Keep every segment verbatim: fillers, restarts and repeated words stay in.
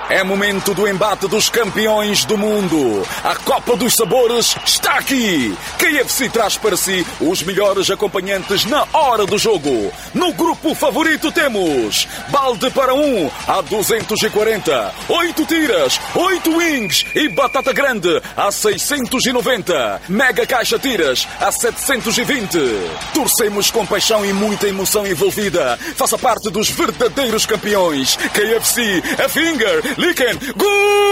É momento do embate dos campeões do mundo. A Copa dos Sabores está aqui. K F C traz para si os melhores acompanhantes na hora do jogo. No grupo favorito temos balde para um a duzentos e quarenta, oito tiras, oito wings e batata grande a seiscentos e noventa, mega caixa tiras a setecentos e vinte. Torcemos com paixão e muita emoção envolvida. Faça parte dos verdadeiros campeões. K F C, a finger, Licken, gol!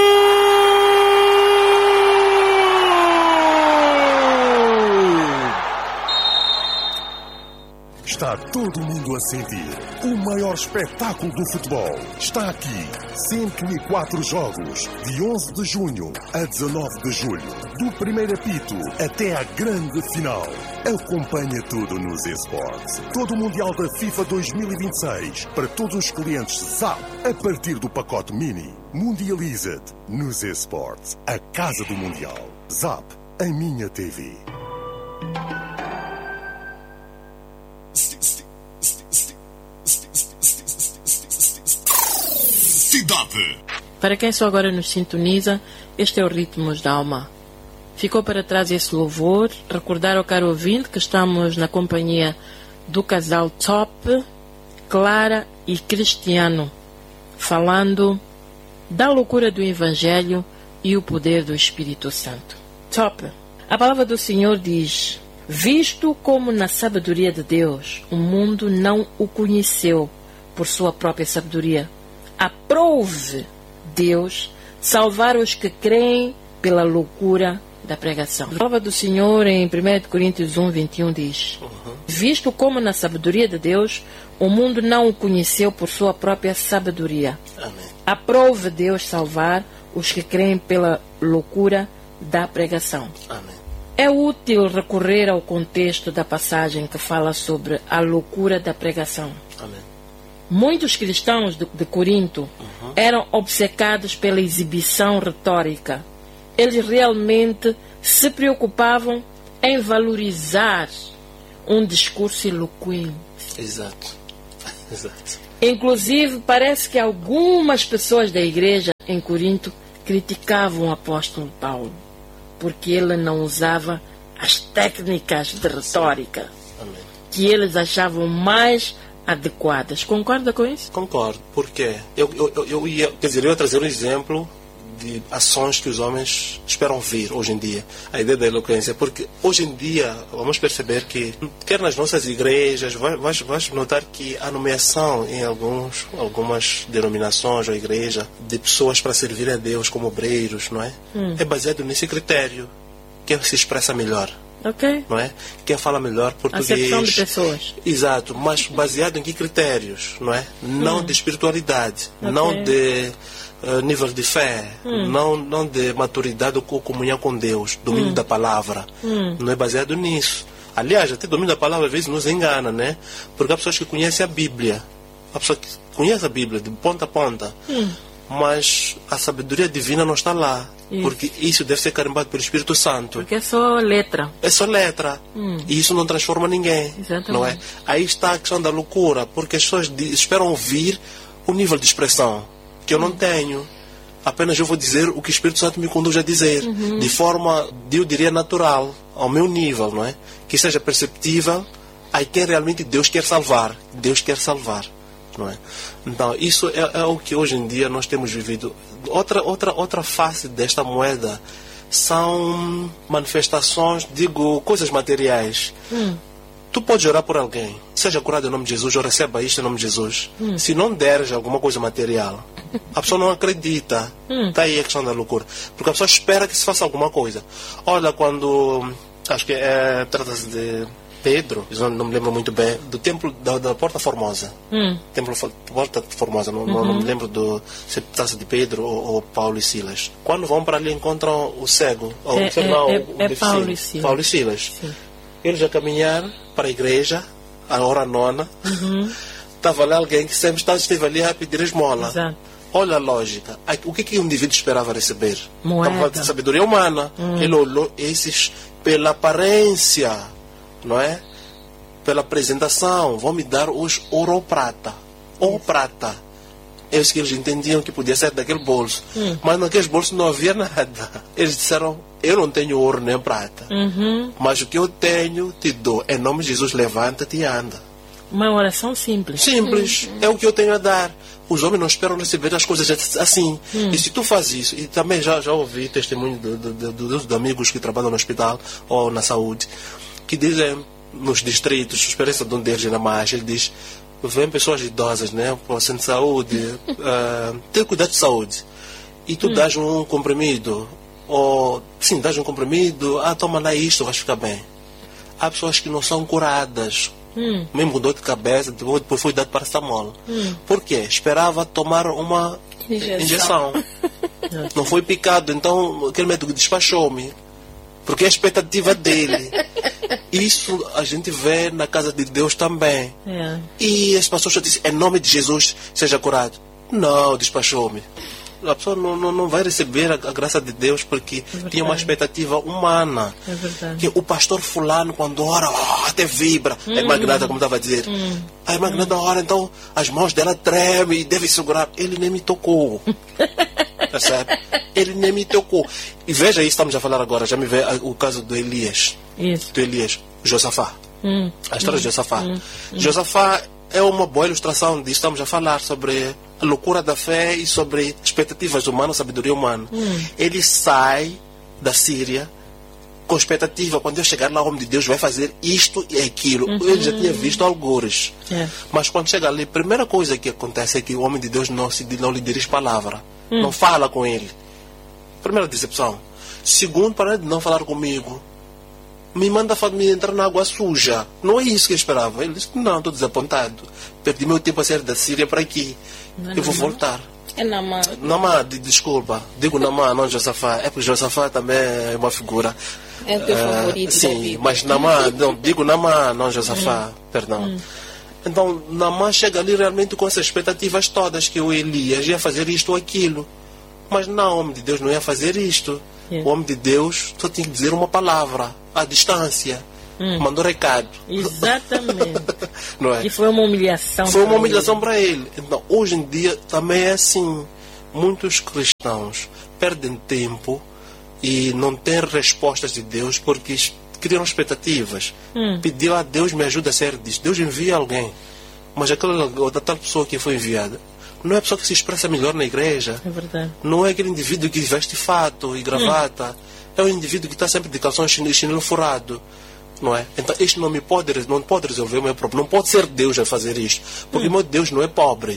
Está todo mundo a sentir. O maior espetáculo do futebol está aqui. cento e quatro jogos, de onze de junho a dezanove de julho. Do primeiro apito até à grande final. Acompanhe tudo nos eSports. Todo o Mundial da FIFA dois mil e vinte e seis para todos os clientes Zap a partir do pacote Mini. Mundializa-te nos eSports, a casa do Mundial. Zap, a minha T V. Cidade. Para quem só agora nos sintoniza, este é o Ritmos da Alma. Ficou para trás esse louvor. Recordar ao caro ouvinte que estamos na companhia do casal Top, Clara e Cristiano, falando da loucura do Evangelho e o poder do Espírito Santo. Top. A palavra do Senhor diz: visto como na sabedoria de Deus o mundo não o conheceu por sua própria sabedoria, aprove Deus salvar os que creem pela loucura da pregação. A palavra do Senhor em primeira Coríntios um, vinte e um diz: uhum. Visto como na sabedoria de Deus o mundo não o conheceu por sua própria sabedoria, amém, aprove Deus salvar os que creem pela loucura da pregação. Amém. É útil recorrer ao contexto da passagem que fala sobre a loucura da pregação. Amém. Muitos cristãos de, de Corinto uhum. eram obcecados pela exibição retórica. Eles realmente se preocupavam em valorizar um discurso eloquente. Exato. Exato. Inclusive, parece que algumas pessoas da igreja em Corinto criticavam o apóstolo Paulo, porque ele não usava as técnicas de retórica Amém. Que eles achavam mais adequadas. Concorda com isso? Concordo. Por quê? Eu, eu, eu, ia, quer dizer, eu ia trazer um exemplo de ações que os homens esperam ver hoje em dia. A ideia da eloquência. Porque hoje em dia vamos perceber que, quer nas nossas igrejas, vais, vais notar que a nomeação em alguns, algumas denominações ou igreja de pessoas para servir a Deus como obreiros, não é? Hum. É baseado nesse critério. Quem se expressa melhor. Ok. Não é? Quem fala melhor português. Acepção de pessoas. Exato, mas baseado em que critérios, não é? Não hum. de espiritualidade, okay. não de uh, nível de fé, hum. não, não de maturidade ou comunhão com Deus, domínio hum. da palavra. Hum. Não é baseado nisso. Aliás, até domínio da palavra às vezes nos engana, né? Porque há pessoas que conhecem a Bíblia, há pessoas que conhecem a Bíblia de ponta a ponta, hum. mas a sabedoria divina não está lá. Isso. Porque isso deve ser carimbado pelo Espírito Santo. Porque é só letra. É só letra. Hum. E isso não transforma ninguém. Exatamente. Não é? Aí está a questão da loucura. Porque as pessoas esperam ouvir o nível de expressão que eu hum. não tenho. Apenas eu vou dizer o que o Espírito Santo me conduz a dizer. Uhum. De forma, eu diria, natural. Ao meu nível, não é? Que seja perceptível a quem realmente Deus quer salvar. Deus quer salvar. Não é? Então, isso é, é o que hoje em dia nós temos vivido. Outra, outra, outra face desta moeda são manifestações, digo, coisas materiais. Hum. Tu podes orar por alguém, seja curado em nome de Jesus, ou receba isto em nome de Jesus. Hum. Se não deres alguma coisa material, a pessoa não acredita. Hum. Está aí a questão da loucura. Porque a pessoa espera que se faça alguma coisa. Olha, quando, acho que é, trata-se de Pedro, não, não me lembro muito bem, do templo da, da Porta Formosa. Hum. Templo Porta Formosa, não, uhum. não, não me lembro do, se trata de Pedro ou, ou Paulo e Silas. Quando vão para ali encontram o cego, ou é, sei lá, é, o, é, o é Paulo e Silas. Paulo e Silas. Sim. Eles a caminhar para a igreja, a hora nona, uhum. estava lá alguém que sempre esteve ali a pedir esmola. Exato. Olha a lógica. O que, que um indivíduo esperava receber? Moeda. Estava sabedoria humana. Hum. Ele olhou esses pela aparência, não é? Pela apresentação, vão me dar os ouro ou prata. Ou prata. é isso que eles entendiam que podia ser daquele bolso. Hum. Mas naqueles bolsos não havia nada. Eles disseram, eu não tenho ouro nem prata, uhum. mas o que eu tenho te dou. Em nome de Jesus, levanta-te e anda. Uma oração simples. Simples. Uhum. É o que eu tenho a dar. Os homens não esperam receber as coisas assim. Hum. E se tu fazes isso, e também já, já ouvi testemunho de, de, de, de, de amigos que trabalham no hospital ou na saúde, que dizem, nos distritos, a experiência de um deles na marcha, ele diz, vêm pessoas idosas, né, para o centro de saúde, uh, ter cuidado de saúde, e tu hum. dás um comprimido, ou, sim, dás um comprimido, ah, toma lá isto, vais ficar bem. Há pessoas que não são curadas, hum. mesmo com dor de cabeça, depois foi dado paracetamol. Hum. Por quê? Esperava tomar uma injeção. injeção. Não foi picado, então aquele médico despachou-me, porque é a expectativa dele. Isso a gente vê na casa de Deus também. É. E esse pastor já disse, em nome de Jesus, seja curado. Não, despachou-me. A pessoa não, não, não vai receber a, a graça de Deus porque é tinha uma expectativa humana. É verdade. Que o pastor fulano, quando ora, oh, até vibra. Hum. A irmã Gnada, como estava a dizer. Hum. A irmã Gnada ora, então as mãos dela tremem e deve segurar. Ele nem me tocou. Percebe? Ele nem me tocou. E veja isso, estamos a falar agora. Já me vê o caso do Elias. Isso. Do Elias, Josafá. Hum. A história hum. de Josafá. Hum. Josafá é uma boa ilustração disso. Estamos a falar sobre a loucura da fé e sobre expectativas humanas, sabedoria humana. Hum. Ele sai da Síria com expectativa, quando eu chegar lá, o homem de Deus vai fazer isto e aquilo. Uhum. Ele já tinha visto algures. É. Mas quando chega ali, a primeira coisa que acontece é que o homem de Deus não, se, não lhe dirige palavra. Hum. Não fala com ele. Primeira decepção. Segundo, para de não falar comigo. Me manda me entrar na água suja. Não é isso que eu esperava. Ele disse, não, estou desapontado. Perdi meu tempo a sair da Síria para aqui. Não, eu vou não. voltar. É Namã. Namã, de, desculpa. Digo Namã, não Josafá. É porque Josafá também é uma figura. É o teu uh, favorito. Sim, mas Namã, não, digo Namã, não Josafá. Hum. Perdão. Hum. Então, Namã chega ali realmente com essas expectativas todas que o Elias ia fazer isto ou aquilo. Mas não, o homem de Deus não ia fazer isto. É. O homem de Deus só tinha que dizer uma palavra, à distância. Hum. Mandou recado. Exatamente. Não é? E foi uma humilhação. Foi uma humilhação para ele. Então, hoje em dia também é assim. Muitos cristãos perdem tempo e não têm respostas de Deus porque criam expectativas. Hum. Pediu a Deus, me ajuda a ser disso. Deus envia alguém. Mas aquela outra tal pessoa que foi enviada não é a pessoa que se expressa melhor na igreja. É verdade. Não é aquele indivíduo que veste fato e gravata. Hum. É um indivíduo que está sempre de calção e chinelo furado. Não é? Então isto não me pode, não pode resolver o meu problema. Não pode ser Deus a fazer isto. Porque hum. meu Deus não é pobre.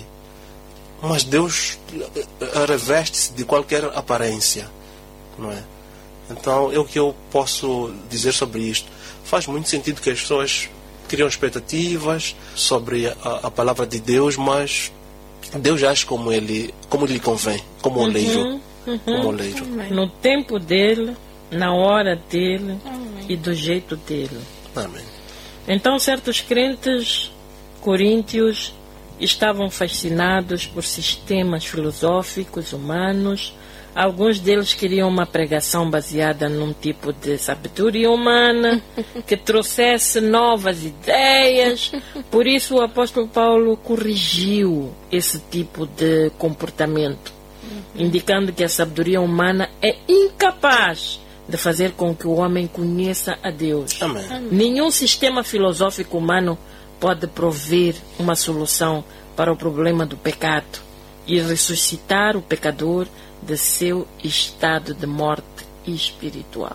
Mas Deus reveste-se de qualquer aparência. Não é? Então é o que eu posso dizer sobre isto. Faz muito sentido que as pessoas criam expectativas sobre a, a palavra de Deus, mas Deus age como ele, como lhe convém, como uhum, oleiro. Uhum. Como oleiro. No tempo dele, na hora dele Amém. E do jeito dele. Amém. Então certos crentes coríntios estavam fascinados por sistemas filosóficos humanos. Alguns deles queriam uma pregação baseada num tipo de sabedoria humana que trouxesse novas ideias. Por isso o apóstolo Paulo corrigiu esse tipo de comportamento, indicando que a sabedoria humana é incapaz de fazer com que o homem conheça a Deus. Amém. Nenhum sistema filosófico humano pode prover uma solução para o problema do pecado e ressuscitar o pecador de seu estado de morte espiritual.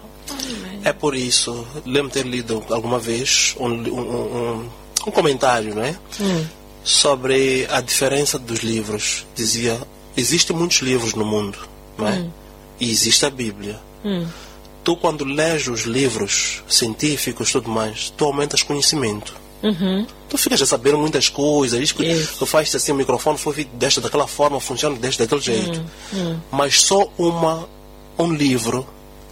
É por isso, lembro ter lido alguma vez um, um, um, um comentário, não é? Hum. Sobre a diferença dos livros. Dizia, existem muitos livros no mundo, não é? Hum. E existe a Bíblia. Hum. Tu, quando lês os livros científicos e tudo mais, tu aumentas conhecimento. Uhum. Tu ficas a saber muitas coisas. Isto, Isso. tu fazes assim, o microfone foi feito desta daquela forma, funciona deste daquele jeito. Hum. Hum. Mas só uma, um livro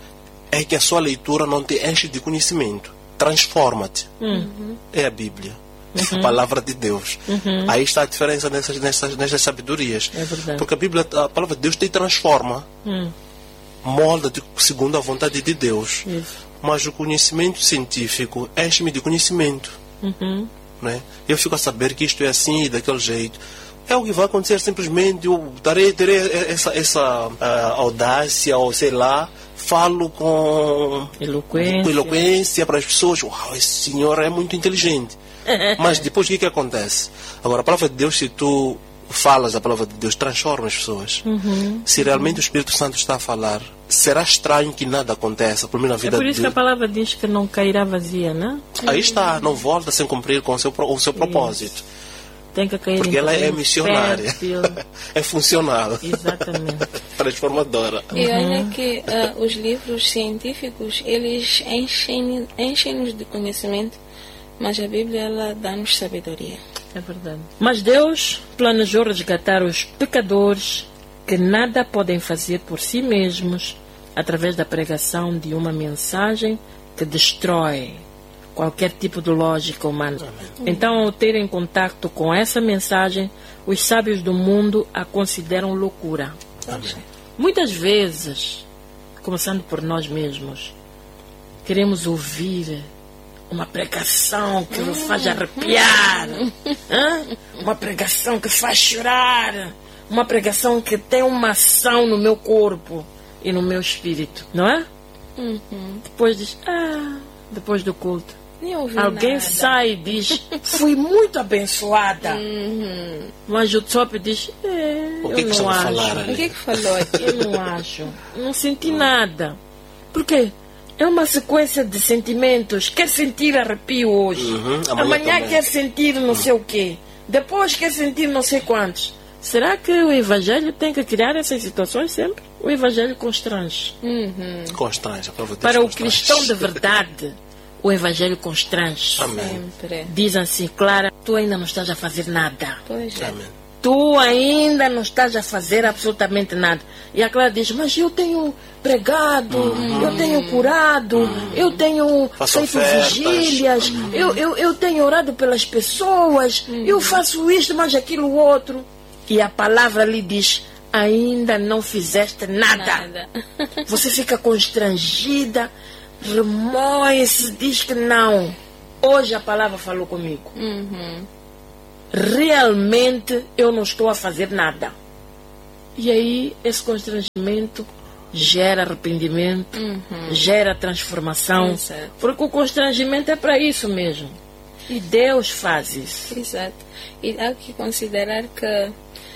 é que a sua leitura não te enche de conhecimento. Transforma-te. Uhum. É a Bíblia. Uhum. A palavra de Deus. Uhum. Aí está a diferença nessas, nessas, nessas sabedorias. É verdade. Porque a Bíblia, a palavra de Deus te transforma. Hum. Molda-te segundo a vontade de Deus. Isso. Mas o conhecimento científico enche-me de conhecimento. Uhum. Né? Eu fico a saber que isto é assim e daquele jeito. é o que vai acontecer simplesmente. Eu terei, terei essa, essa uh, audácia, ou sei lá, falo com eloquência, com eloquência para as pessoas. Uau, esse senhor é muito inteligente. Mas depois o que, que acontece? Agora, a palavra de Deus, se tu falas a palavra de Deus, transforma as pessoas. Uhum. Se realmente o Espírito Santo está a falar, será estranho que nada aconteça. Por mim, na vida é por isso de... que a palavra diz que não cairá vazia, né? Aí está, não volta sem cumprir com o seu, o seu propósito. Tem que cair porque em ela é missionária. É funcional. Exatamente. Transformadora. E olha que uh, os livros científicos, eles enchem, enchem-nos de conhecimento, mas a Bíblia, ela dá-nos sabedoria. É verdade. Mas Deus planejou resgatar os pecadores que nada podem fazer por si mesmos através da pregação de uma mensagem que destrói qualquer tipo de lógica humana. Então, ao terem contato com essa mensagem, os sábios do mundo a consideram loucura. Amém. Muitas vezes, começando por nós mesmos, queremos ouvir uma pregação que nos faz arrepiar, hã? Uma pregação que faz chorar, uma pregação que tem uma ação no meu corpo e no meu espírito, não é? Uhum. Depois diz, ah, depois do culto, nem ouvi alguém nada. sai e diz, fui muito abençoada. Uhum. Mas o Tsop diz, é, O que eu que não estava a acho. falar ali? O que é que falou aqui? Eu não acho. Não senti nada. Por quê? É uma sequência de sentimentos. Quer sentir arrepio hoje. Uhum, amanhã Amanhã também. quer sentir não sei o quê. Depois quer sentir não sei quantos. Será que o Evangelho tem que criar essas situações sempre? O Evangelho constrange. Uhum. Constrange. A palavra de Deus Para o constrange. cristão de verdade, o Evangelho constrange. Amém. Sempre. Dizem assim, Clara, tu ainda não estás a fazer nada. Pois é. Amém. Tu ainda não estás a fazer absolutamente nada. E a Clara diz, mas eu tenho pregado, Uhum. eu tenho curado, uhum. eu tenho Faço feito ofertas. vigílias, Uhum. eu, eu, eu tenho orado pelas pessoas, Uhum. eu faço isto, mas aquilo outro. E a palavra lhe diz, ainda não fizeste nada. Nada. Você fica constrangida, remoe-se, diz que não. Hoje a palavra falou comigo. Uhum. Realmente eu não estou a fazer nada. E aí esse constrangimento gera arrependimento, Uhum. gera transformação, Exato. porque o constrangimento é para isso mesmo. E Deus faz isso. Exato. E há que considerar que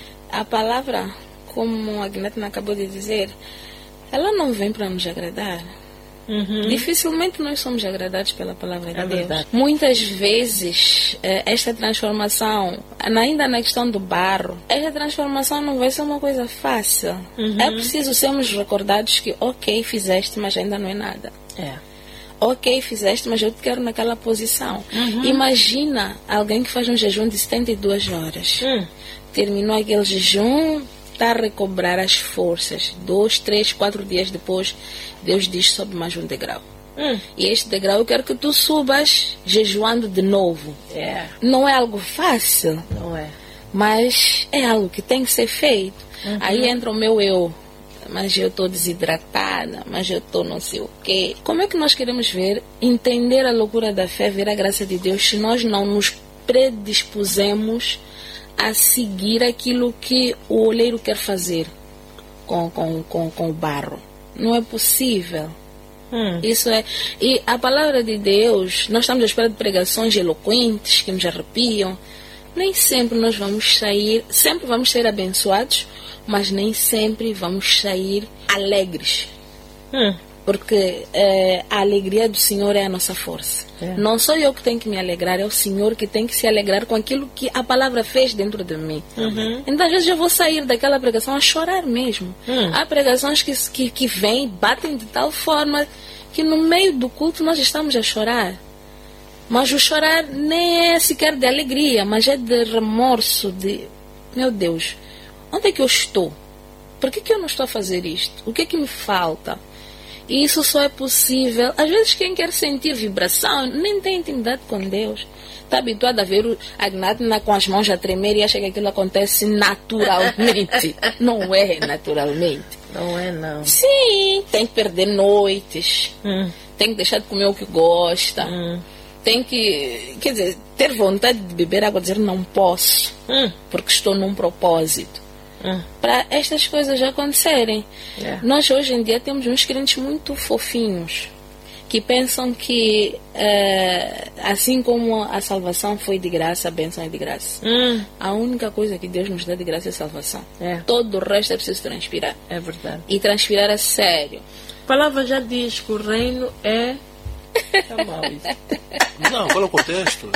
a palavra, como a Agnatina acabou de dizer, ela não vem para nos agradar. Uhum. Dificilmente nós somos agradados pela palavra de É Deus. verdade. Muitas vezes, eh, esta transformação, ainda na questão do barro, esta transformação não vai ser uma coisa fácil. Uhum. É preciso sermos recordados que, ok, fizeste, mas ainda não é nada. É. Ok, fizeste, mas eu te quero naquela posição. Uhum. Imagina alguém que faz um jejum de setenta e duas horas. Hum. Terminou aquele jejum, está a recobrar as forças. Dois, três, quatro dias depois, Deus diz, sobe mais um degrau. Hum. E este degrau eu quero que tu subas jejuando de novo. É. Não é algo fácil, Não é. mas é algo que tem que ser feito. Uhum. Aí entra o meu eu. Mas eu estou desidratada, mas eu estou não sei o quê. Como é que nós queremos ver, entender a loucura da fé, ver a graça de Deus, se nós não nos predispusemos a seguir aquilo que o oleiro quer fazer com, com, com, com o barro? Não é possível. Hum. Isso é. E a palavra de Deus, nós estamos à espera de pregações eloquentes que nos arrepiam. Nem sempre nós vamos sair, sempre vamos ser abençoados, mas nem sempre vamos sair alegres. Hum. Porque eh, a alegria do Senhor é a nossa força. É. Não sou eu que tenho que me alegrar, é o Senhor que tem que se alegrar com aquilo que a palavra fez dentro de mim. Uhum. Então, às vezes, eu vou sair daquela pregação a chorar mesmo. Hum. Há pregações que, que, que vêm, batem de tal forma que no meio do culto nós estamos a chorar. Mas o chorar nem é sequer de alegria, mas é de remorso, de, meu Deus, onde é que eu estou? Por que, que eu não estou a fazer isto? O que é que me falta? E isso só é possível. Às vezes quem quer sentir vibração nem tem intimidade com Deus. Está habituado a ver a Agnatina com as mãos a tremer e acha que aquilo acontece naturalmente. Não é naturalmente. Não é, não. Sim, tem que perder noites. Hum. Tem que deixar de comer o que gosta. Hum. tem que, quer dizer, ter vontade de beber água, dizer não posso, Hum. porque estou num propósito. Hum. Para estas coisas acontecerem. É. Nós hoje em dia temos uns crentes muito fofinhos, que pensam que eh, assim como a salvação foi de graça, a bênção é de graça. Hum. A única coisa que Deus nos dá de graça é a salvação. É. Todo o resto é preciso transpirar. É verdade. E transpirar a sério. A palavra já diz que o reino é... Tá mal isso. Não, qual é o contexto?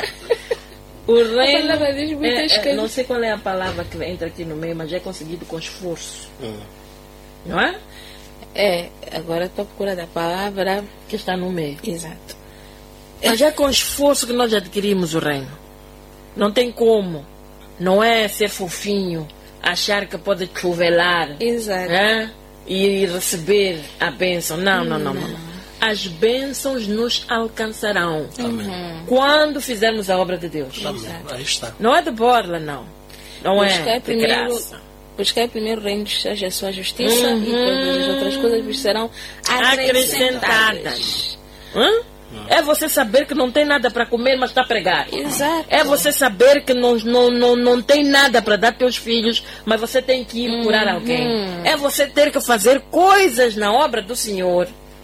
O reino palavra diz muitas é, é, coisas. não sei qual é a palavra que entra aqui no meio, mas é conseguido com esforço. Hum. Não é? É, agora estou à procura da palavra. Que está no meio. Exato. Mas é com esforço que nós adquirimos o reino. Não tem como. Não é ser fofinho, achar que pode chuvelar, Exato. né? E receber a bênção. Não, não, não, não. não. As bênçãos nos alcançarão Amém. quando fizermos a obra de Deus. Amém. Aí está. Não é de borla, não. Não Buscar é de primeiro, graça. buscar primeiro o reino de Deus e a sua justiça, Uhum. e todas as outras coisas vos serão Acrescentadas. acrescentadas. Hã? É você saber que não tem nada para comer, mas está a pregar. Exato. É você saber que não, não, não, não tem nada para dar teus filhos, mas você tem que ir curar alguém. É você ter que fazer coisas na obra do Senhor,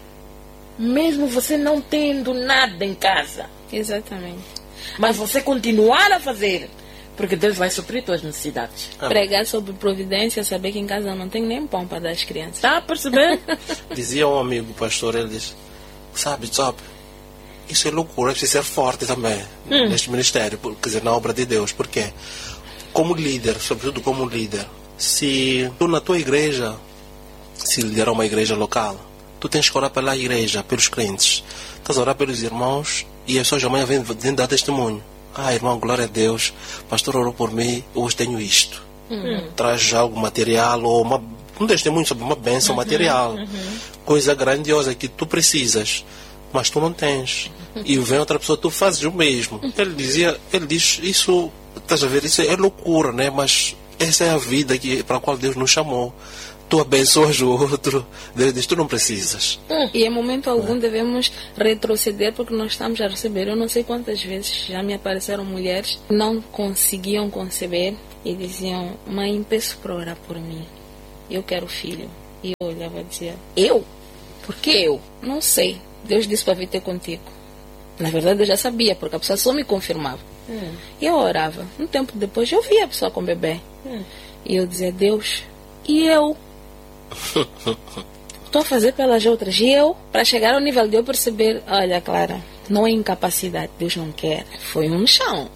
mesmo você não tendo nada em casa. Exatamente. Mas você continuar a fazer, porque Deus vai suprir tuas necessidades. Pregar sobre providência, saber que em casa não tem nem pão para dar às crianças. Está a perceber? Dizia um amigo pastor, ele disse, sabe, Zop, isso é loucura, é preciso ser forte também Hum. neste ministério, por- quer dizer, na obra de Deus. Por quê? Como líder, sobretudo como líder, se tu na tua igreja, se liderar uma igreja local, tu tens que orar pela igreja, pelos crentes. Estás a orar pelos irmãos e as pessoas amanhã vêm, vêm dar testemunho. Ah, irmão, glória a Deus, pastor orou por mim, hoje tenho isto. Traz algo material ou uma, um testemunho sobre uma bênção material. Coisa grandiosa que tu precisas, mas tu não tens. E vem outra pessoa, tu fazes o mesmo. Ele dizia, ele diz, isso, estás a ver, isso é loucura, né? Mas essa é a vida que, para a qual Deus nos chamou. Tu abençoas o outro, Deus diz, tu não precisas. E em momento algum devemos retroceder porque nós estamos a receber. Eu não sei quantas vezes já me apareceram mulheres que não conseguiam conceber e diziam, mãe, peço para orar por mim. Eu quero filho. E eu olhava e dizia, eu? Por que eu? Não sei. Deus disse para vir ter contigo. Na verdade eu já sabia, porque a pessoa só me confirmava. E eu orava. Um tempo depois eu via a pessoa com bebê. E eu dizia, Deus, e eu? Estou a fazer pelas outras. E eu, para chegar ao nível de eu perceber, olha, Clara, não é incapacidade, Deus não quer. Foi um chão.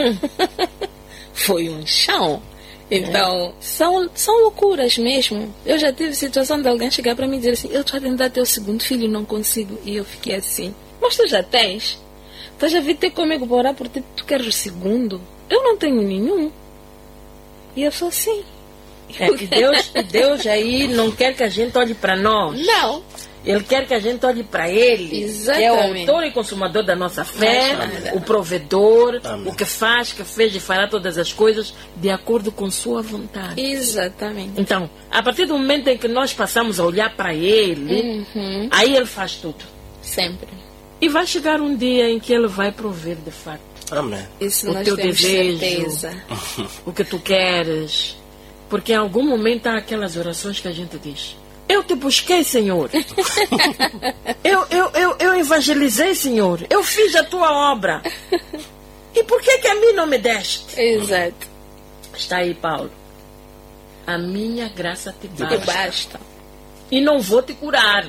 Foi um chão. Então, são, são loucuras mesmo. Eu já tive situação de alguém chegar para mim e dizer assim, eu estou a tentar ter o segundo filho e não consigo. E eu fiquei assim, mas tu já tens? Tu já vir ter comigo para orar por ti, tu queres o segundo? Eu não tenho nenhum. E eu sou assim. É que Deus, Deus aí não quer que a gente olhe para nós. Não. Ele quer que a gente olhe para Ele, Exatamente. que é o autor e consumador da nossa fé, Amém. o provedor, Amém. o que faz, que fez e fará todas as coisas de acordo com sua vontade. Exatamente. Então, a partir do momento em que nós passamos a olhar para Ele, Uhum. aí Ele faz tudo. Sempre. E vai chegar um dia em que Ele vai prover de fato Amém. Isso o nós teu temos desejo, certeza. o que tu queres. Porque em algum momento há aquelas orações que a gente diz: eu te busquei, Senhor. eu, eu, eu, eu evangelizei, Senhor. Eu fiz a tua obra. E por que que a mim não me deste? Exato. Está aí, Paulo. A minha graça te E basta. basta. E não vou te curar.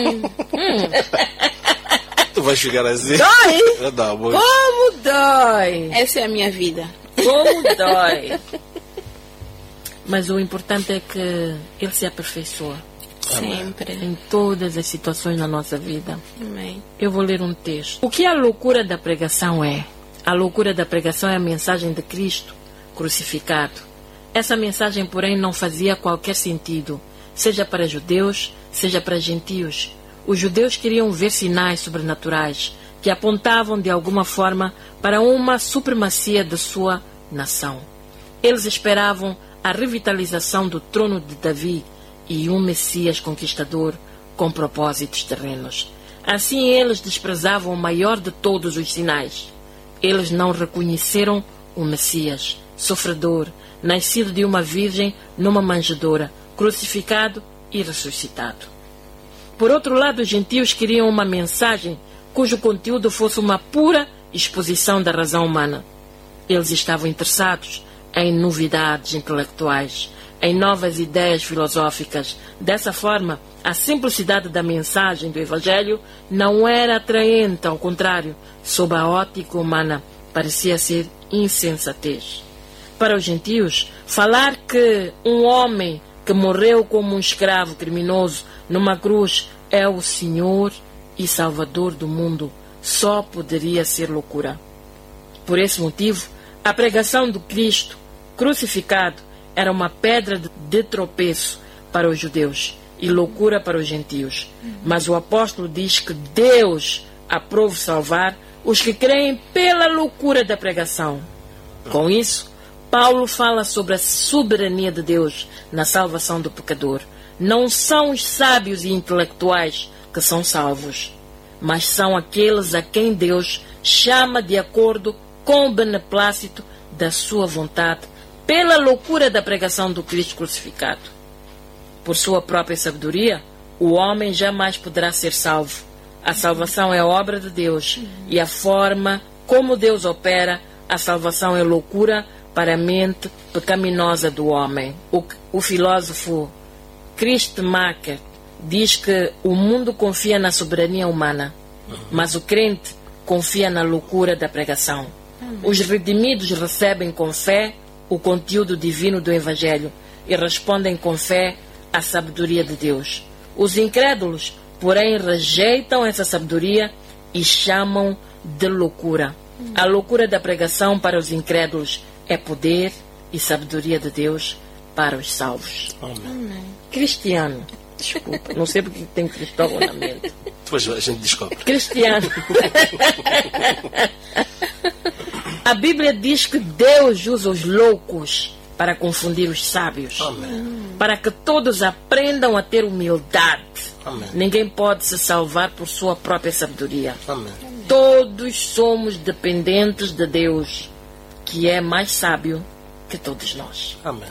Tu vais chegar assim. Dói? Não, mas... Como dói? Essa é a minha vida. Como dói? Mas o importante é que Ele se aperfeiçoa Sempre. em todas as situações da nossa vida. Amém. Eu vou ler um texto. O que a loucura da pregação é? A loucura da pregação é a mensagem de Cristo crucificado. Essa mensagem, porém, não fazia qualquer sentido, seja para judeus, seja para gentios. Os judeus queriam ver sinais sobrenaturais que apontavam de alguma forma para uma supremacia de sua nação. Eles esperavam a revitalização do trono de Davi e um Messias conquistador com propósitos terrenos. Assim eles desprezavam o maior de todos os sinais. Eles não reconheceram o Messias, sofredor, nascido de uma virgem numa manjedoura, crucificado e ressuscitado. Por outro lado, os gentios queriam uma mensagem cujo conteúdo fosse uma pura exposição da razão humana. Eles estavam interessados em novidades intelectuais, em novas ideias filosóficas. Dessa forma, a simplicidade da mensagem do Evangelho não era atraente, ao contrário, sob a ótica humana, parecia ser insensatez. Para os gentios, falar que um homem que morreu como um escravo criminoso numa cruz é o Senhor e Salvador do mundo só poderia ser loucura. Por esse motivo, a pregação do Cristo crucificado era uma pedra de tropeço para os judeus e loucura para os gentios. Mas o apóstolo diz que Deus aprova salvar os que creem pela loucura da pregação. Com isso, Paulo fala sobre a soberania de Deus na salvação do pecador. Não são os sábios e intelectuais que são salvos, mas são aqueles a quem Deus chama de acordo com o beneplácito da sua vontade, pela loucura da pregação do Cristo crucificado. Por sua própria sabedoria, o homem jamais poderá ser salvo. A salvação é obra de Deus, e a forma como Deus opera a salvação é loucura para a mente pecaminosa do homem. O, o filósofo Christmacher diz que o mundo confia na soberania humana, mas o crente confia na loucura da pregação. Os redimidos recebem com fé o conteúdo divino do Evangelho e respondem com fé à sabedoria de Deus. Os incrédulos, porém, rejeitam essa sabedoria e chamam de loucura. A loucura da pregação para os incrédulos é poder e sabedoria de Deus para os salvos. Amém. Cristiano, desculpa, não sei porque tem Cristóvão na mente. Depois a gente descobre. Cristiano. A Bíblia diz que Deus usa os loucos para confundir os sábios. Amém. Para que todos aprendam a ter humildade. Amém. Ninguém pode se salvar por sua própria sabedoria. Amém. Todos somos dependentes de Deus, que é mais sábio que todos nós. Amém.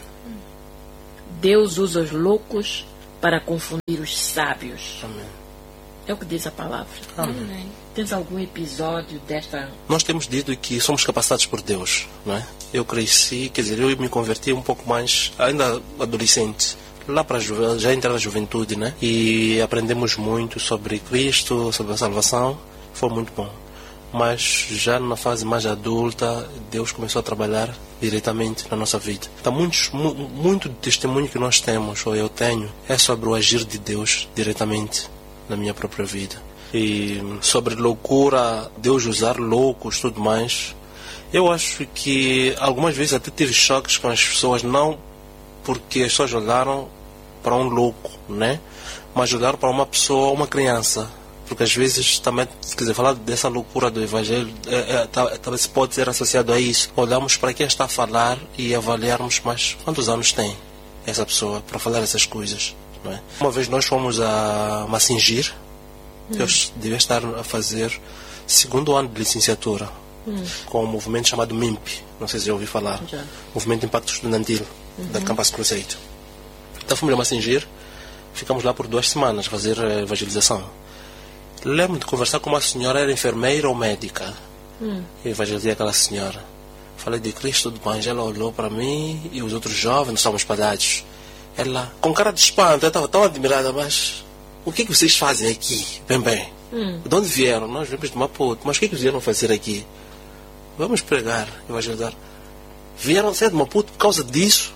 Deus usa os loucos para confundir os sábios. Amém. É o que diz a palavra. Amém. Tens algum episódio desta... Nós temos dito que somos capacitados por Deus, não é? Eu cresci, quer dizer, eu me converti um pouco mais, ainda adolescente, lá para ju- já entrar na juventude, né? E aprendemos muito sobre Cristo, sobre a salvação. Foi muito bom. Mas já na fase mais adulta, Deus começou a trabalhar diretamente na nossa vida. Então, muitos, mu- muito do testemunho que nós temos, ou eu tenho, é sobre o agir de Deus diretamente na minha própria vida. E sobre loucura, Deus usar loucos e tudo mais, eu acho que algumas vezes até tive choques com as pessoas, não porque as pessoas olharam para um louco, né? Mas olharam para uma pessoa, uma criança. Porque às vezes também, quer dizer, falar dessa loucura do Evangelho é, é, talvez pode ser associado a isso. Olhamos para quem está a falar e avaliarmos, mas quantos anos tem essa pessoa para falar essas coisas, não é? Uma vez nós fomos a Massingir, hum. eu devia estar a fazer segundo ano de licenciatura, hum. com um movimento chamado M I M P, não sei se já ouvi falar, já. Movimento de Impacto Estudantil, uhum. da Campus Crusade. Então fomos a Massingir, ficamos lá por duas semanas a fazer evangelização. Lembro de conversar com uma senhora, era enfermeira ou médica. Hum. Eu evangelizei aquela senhora. Falei de Cristo, do Pai. Ela olhou para mim e os outros jovens, nós estávamos espalhados. Ela, com cara de espanto, eu estava tão admirada, mas o que, que vocês fazem aqui? Bem, bem. Hum. De onde vieram? Nós viemos de Maputo. Mas o que, que vieram fazer aqui? Vamos pregar, evangelizar. Vieram ser de Maputo por causa disso?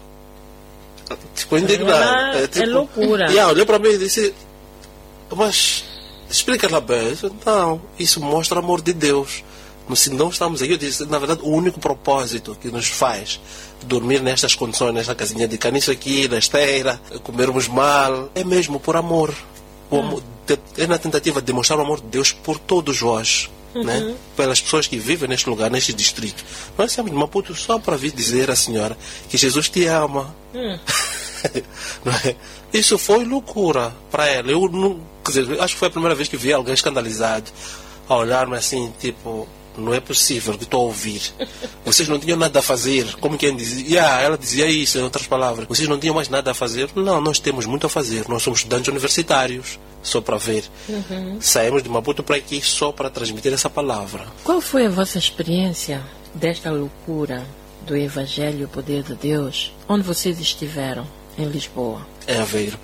Tipo, indignado. É, é, tipo, é loucura. E ela olhou para mim e disse, mas... explica lá bem. Não, isso mostra o amor de Deus. Se não estamos aqui, eu disse, na verdade, o único propósito que nos faz dormir nestas condições, nesta casinha de caniço aqui, na esteira, comermos mal, é mesmo por amor. O amor hum. É na tentativa de demonstrar o amor de Deus por todos vós, uhum. né? Pelas pessoas que vivem neste lugar, neste distrito. Nós estamos de Maputo só para vir dizer à senhora que Jesus te ama. Hum. Não é? Isso foi loucura para ela. Eu não, quer dizer, acho que foi a primeira vez que vi alguém escandalizado a olhar-me assim, tipo, não é possível que estou a ouvir. Vocês não tinham nada a fazer. Como quem dizia, yeah, ela dizia isso, em outras palavras. Vocês não tinham mais nada a fazer? Não, nós temos muito a fazer. Nós somos estudantes universitários, só para ver. Uhum. Saímos de Maputo para aqui só para transmitir essa palavra. Qual foi a vossa experiência desta loucura do Evangelho e o poder de Deus, onde vocês estiveram, em Lisboa? É Aveiro.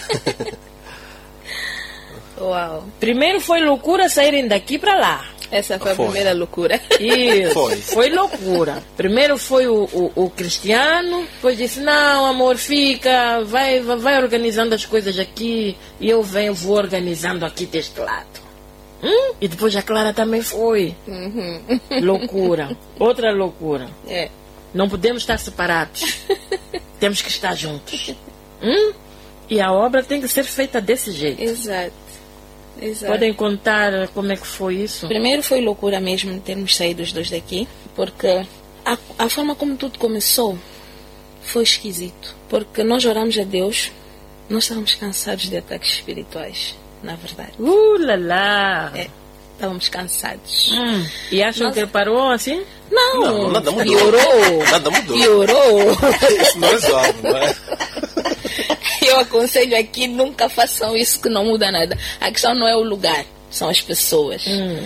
Uau. Primeiro foi loucura saírem daqui para lá. Essa foi, Foi. a primeira loucura. Isso, Foi. foi loucura. Primeiro foi o, o, o cristiano, depois disse, não, amor, fica, vai, vai, vai organizando as coisas aqui, e eu venho, vou organizando aqui deste lado. Hum? E depois a Clara também foi. Uhum. Loucura. Outra loucura. É. Não podemos estar separados. Temos que estar juntos. Hum? E a obra tem que ser feita desse jeito. Exato. Exato. Podem contar como é que foi isso? Primeiro foi loucura mesmo termos saído os dois daqui, porque a, a forma como tudo começou foi esquisito. Porque nós oramos a Deus, nós estávamos cansados de ataques espirituais, na verdade. Uh, lá, lá. É, estávamos cansados. Hum. E acham Nós- que ele parou assim? Não, Não, nada mudou. piorou. Nada mudou. Piorou. Isso não resolve, não é? Eu aconselho aqui, nunca façam isso que não muda nada. A questão não é o lugar, são as pessoas. Hum.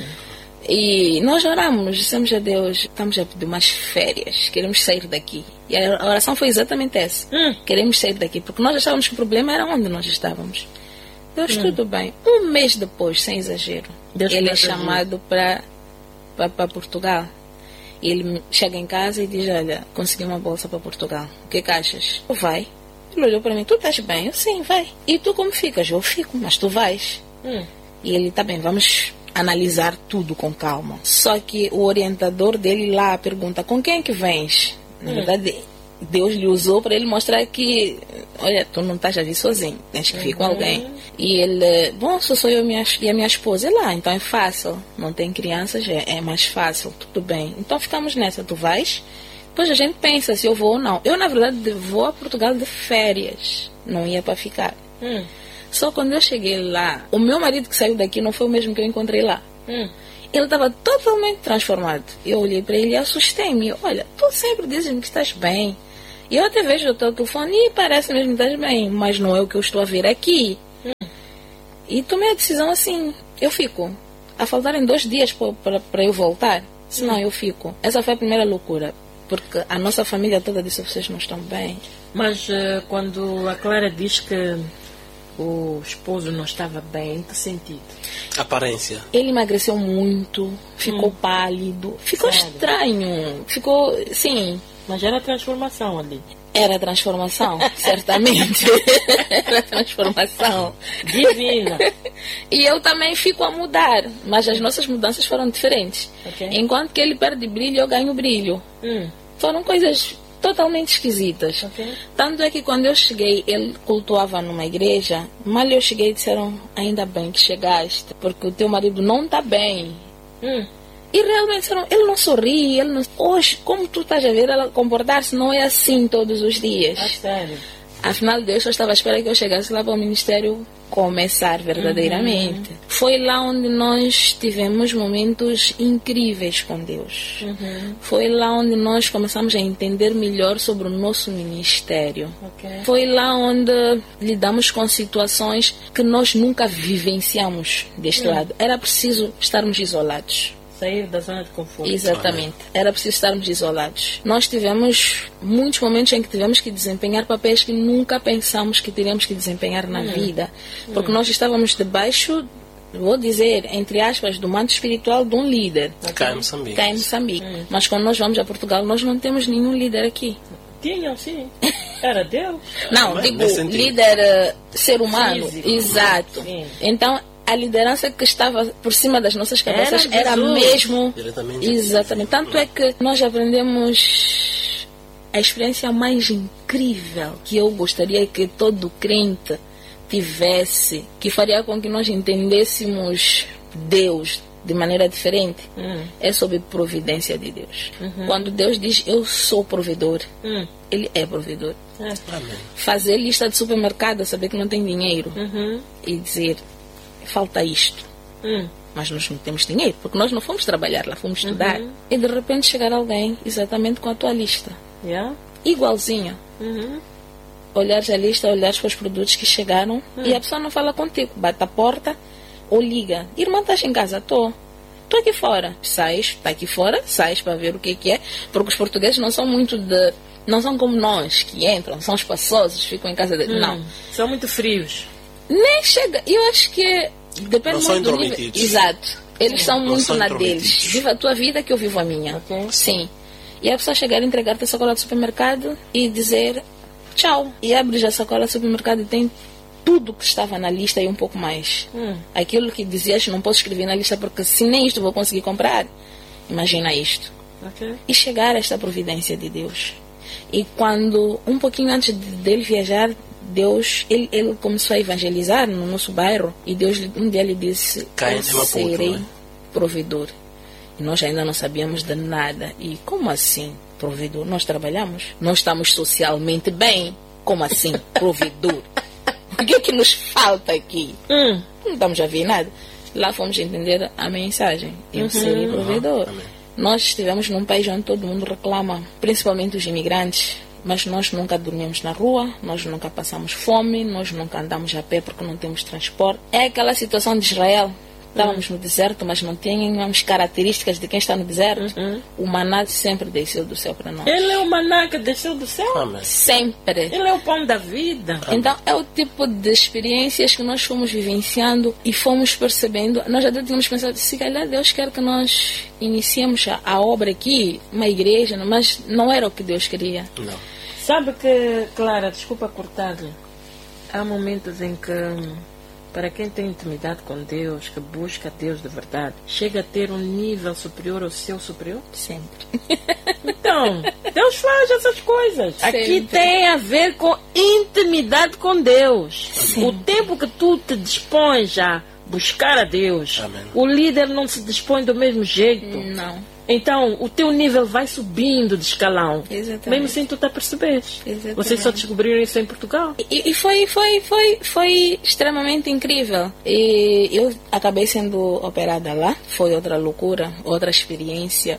E nós oramos, dissemos a Deus, estamos a pedir umas férias, queremos sair daqui. E a oração foi exatamente essa. Hum. Queremos sair daqui, porque nós achávamos que o problema era onde nós estávamos. Deus, tudo bem. Um mês depois, sem exagero, Deus ele é começa a agir. chamado para para Portugal. E ele chega em casa e diz, olha, consegui uma bolsa para Portugal. O que que achas? Vai. Ele olhou para mim, tu estás bem? Eu, sim, vai. E tu como ficas? Eu fico, mas tu vais. Hum. E ele, tá bem, vamos analisar tudo com calma. Só que o orientador dele lá pergunta, com quem é que vens? Na Hum. verdade, Deus lhe usou para ele mostrar que, olha, tu não estás a vir sozinho, tens que vir com alguém. E ele, bom, só sou eu e a minha, e a minha esposa. Ele, lá, então é fácil, não tem crianças, é, é mais fácil, tudo bem. Então ficamos nessa, tu vais, depois a gente pensa se eu vou ou não. Eu, na verdade, vou a Portugal de férias, não ia para ficar. Hum. Só quando eu cheguei lá, o meu marido que saiu daqui não foi o mesmo que eu encontrei lá. Hum. Ele estava totalmente transformado. Eu olhei para ele e assustei-me. Olha, tu sempre dizes-me que estás bem. E eu até vejo o teu telefone e parece mesmo que estás bem, mas não é o que eu estou a ver aqui. Hum. E tomei a decisão assim, eu fico. A faltarem dois dias para eu voltar, senão eu fico. Essa foi a primeira loucura. Porque a nossa família toda disse, vocês não estão bem. Mas eh, quando a Clara diz que o esposo não estava bem, em que sentido? Aparência. Ele emagreceu muito, ficou pálido, ficou Sério? estranho, ficou, sim, Mas era transformação ali. era transformação, certamente, era transformação. Divina. E eu também fico a mudar, mas as nossas mudanças foram diferentes. Ok. Enquanto que ele perde brilho, eu ganho brilho. Hum. Foram coisas totalmente esquisitas. Ok. Tanto é que quando eu cheguei, ele cultuava numa igreja. Mal eu cheguei, disseram, ainda bem que chegaste, porque o teu marido não está bem. Hum. E realmente disseram, ele não sorri, ele não... Hoje, como tu estás a ver ela comportar-se, não é assim todos os dias. A sério. Afinal, Deus só estava à espera que eu chegasse lá para o ministério começar verdadeiramente. Uhum. Foi lá onde nós tivemos momentos incríveis com Deus. Uhum. Foi lá onde nós começamos a entender melhor sobre o nosso ministério. Ok. Foi lá onde lidamos com situações que nós nunca vivenciamos deste Uhum. lado. Era preciso estarmos isolados. Sair da zona de conforto. Exatamente. Era preciso estarmos isolados. Nós tivemos muitos momentos em que tivemos que desempenhar papéis que nunca pensamos que teríamos que desempenhar na vida. Porque nós estávamos debaixo, vou dizer, entre aspas, do manto espiritual de um líder. Cá em Moçambique. Cá em Moçambique. Mas quando nós vamos a Portugal, nós não temos nenhum líder aqui. Tinham, sim. Era Deus. Não, Mas digo, nesse sentido. líder eh, ser humano. Físico. Exato. Sim. Então, a liderança que estava por cima das nossas cabeças Era era, Jesus. mesmo... Diretamente. Exatamente. Tanto é que nós aprendemos a experiência mais incrível que eu gostaria que todo crente tivesse, que faria com que nós entendêssemos Deus de maneira diferente, Hum. é sobre providência de Deus. Quando Deus diz, eu sou provedor, Hum. Ele é provedor. É. Fazer lista de supermercado, saber que não tem dinheiro. Uhum. E dizer, falta isto. Hum. Mas nós não temos dinheiro, porque nós não fomos trabalhar lá, fomos estudar. Uhum. E de repente chegar alguém exatamente com a tua lista. Yeah. Igualzinha. Uhum. Olhares a lista, olhares para os produtos que chegaram Hum. e a pessoa não fala contigo. Bate a porta ou liga. Irmã, estás em casa? Estou. Estou aqui fora. Sais, está aqui fora, sais para ver o que é que é. Porque os portugueses não são muito de... Não são como nós, que entram, são espaçosos, ficam em casa dele. Hum. Não. São muito frios. Nem chega. Eu acho que é- depende Não são muito do nível. intrometidos. Exato. Eles são Não muito são na intrometidos. deles. Viva a tua vida que eu vivo a minha. Ok. Sim. E a pessoa chegar e entregar-te a sacola do supermercado e dizer tchau. E abres a sacola do supermercado e tem tudo que estava na lista e um pouco mais. Hum. Aquilo que dizias, não posso escrever na lista porque se nem isto vou conseguir comprar. Imagina isto. Ok. E chegar a esta providência de Deus. E quando, um pouquinho antes de- dele viajar, Deus, ele, ele começou a evangelizar no nosso bairro. E Deus um dia lhe disse, Caim eu de Maputo, serei né? provedor. E nós ainda não sabíamos de nada. E como assim, provedor? Nós trabalhamos, nós estamos socialmente bem. Como assim, provedor? O que é que nos falta aqui? Hum. Não estamos a ver nada. Lá fomos entender a mensagem. Eu serei provedor. Amém. Nós estivemos num país onde todo mundo reclama, principalmente os imigrantes, mas nós nunca dormimos na rua, nós nunca passamos fome, nós nunca andamos a pé porque não temos transporte. É aquela situação de Israel. Estávamos no deserto, mas não tínhamos características de quem está no deserto. Uhum. O maná sempre desceu do céu para nós. Ele é o maná que desceu do céu. Amém. Sempre. Ele é o pão da vida. Então é o tipo de experiências que nós fomos vivenciando e fomos percebendo. Nós já tínhamos pensado, se calhar Deus quer que nós iniciemos a, a obra aqui, uma igreja, mas não era o que Deus queria. Não. Sabe que, Clara, desculpa cortar-lhe, há momentos em que, para quem tem intimidade com Deus, que busca Deus de verdade, chega a ter um nível superior ao seu superior? Sempre. Então, Deus faz essas coisas. Aqui Sempre. tem a ver com intimidade com Deus. O tempo que tu te dispões a buscar a Deus, Amém. o líder não se dispõe do mesmo jeito. Não. Então, o teu nível vai subindo de escalão. Exatamente. Mesmo sem tu te aperceberes. Exatamente. Vocês só descobriram isso em Portugal. E, e foi, foi, foi, foi extremamente incrível. E eu acabei sendo operada lá. Foi outra loucura, outra experiência.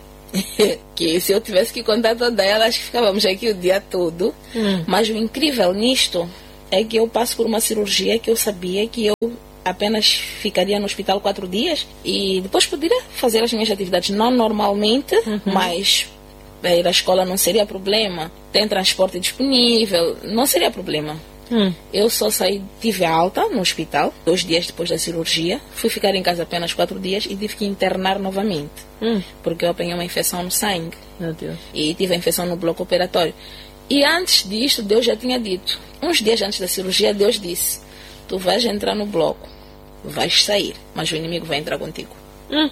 Que se eu tivesse que contar toda ela, acho que ficávamos aqui o dia todo. Hum. Mas o incrível nisto é que eu passo por uma cirurgia que eu sabia que eu apenas ficaria no hospital quatro dias e depois poderia fazer as minhas atividades, não normalmente, mas ir à escola não seria problema, tem transporte disponível, não seria problema. Hum. Eu só saí, tive alta no hospital, dois dias depois da cirurgia, fui ficar em casa apenas quatro dias e tive que internar novamente, Hum. porque eu apanhei uma infecção no sangue Meu Deus. e tive a infecção no bloco operatório. E antes disto, Deus já tinha dito, uns dias antes da cirurgia, Deus disse, tu vais entrar no bloco, vais sair, mas o inimigo vai entrar contigo. Hum.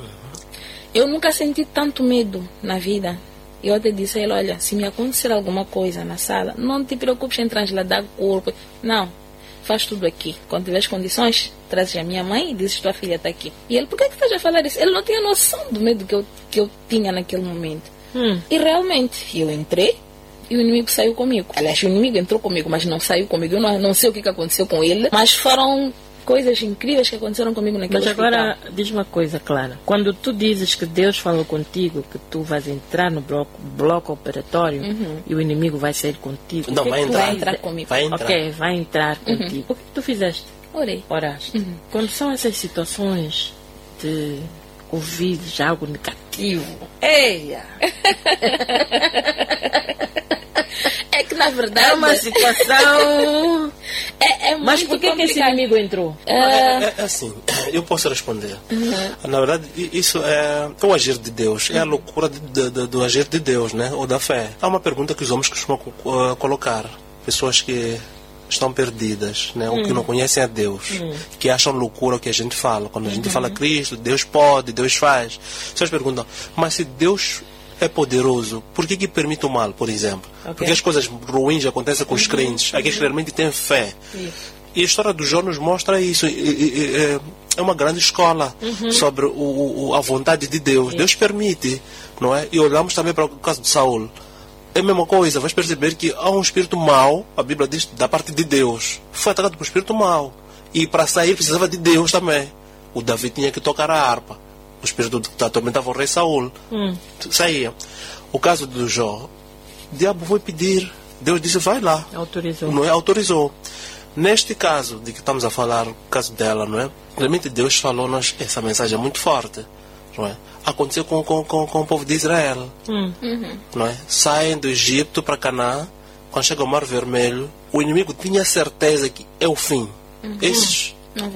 Eu nunca senti tanto medo na vida. Eu até disse a ele, olha, se me acontecer alguma coisa na sala, não te preocupes em trasladar o corpo. Não, faz tudo aqui. Quando tiveres condições, trazes a minha mãe e dizes, tua filha está aqui. E ele, por que, que estás a falar isso? Ele não tinha noção do medo que eu, que eu tinha naquele momento. Hum. E realmente, eu entrei e o inimigo saiu comigo. Aliás, o inimigo entrou comigo, mas não saiu comigo. Eu não, não sei o que, que aconteceu com ele, mas foram coisas incríveis que aconteceram comigo naquele Mas hospital. agora, diz uma coisa, Clara. Quando tu dizes que Deus falou contigo, que tu vais entrar no bloco, bloco operatório e o inimigo vai sair contigo. Não, o que vai é que tu entrar. Vai entrar comigo. Vai entrar. Ok, vai entrar contigo. O que tu fizeste? Orei. Oraste. Quando são essas situações de ouvires algo negativo, eia! É que na verdade É uma situação. é, é Mas muito por que, que esse complicado. inimigo entrou? É, é- é assim, eu posso responder. Na verdade, i- isso é o agir de Deus, é a loucura de- de- de- do agir de Deus, né? Ou da fé. Há uma pergunta que os homens costumam co- colocar. Pessoas que estão perdidas, né? Ou que não conhecem a Deus, que acham loucura o que a gente fala. Quando a gente fala Cristo, Deus pode, Deus faz. Vocês perguntam, mas se Deus é poderoso, por que que permite o mal, por exemplo? Ok. Porque as coisas ruins acontecem com os crentes, aqueles que realmente têm fé. E a história do Jó nos mostra isso. E- e- e- é- É uma grande escola sobre o- o- a vontade de Deus. Deus permite, não é? E olhamos também para o caso de Saul. é a mesma coisa. Vais perceber que há um espírito mau, a Bíblia diz, da parte de Deus. Foi atacado por um espírito mau. E para sair precisava de Deus também. O Davi tinha que tocar a harpa. O espírito que atormentava o rei Saul. Hum. Saía. O caso do Jó, o diabo foi pedir. Deus disse, vai lá. Autorizou. Não é? Autorizou. Neste caso de que estamos a falar, o caso dela, não é? Realmente Deus falou-nos essa mensagem muito forte. Não é? Aconteceu com, com, com, com o povo de Israel. Hum. Uhum. Não é? Saem do Egito para Canaã. Quando chega ao Mar Vermelho, o inimigo tinha certeza que é o fim. Uhum. Esses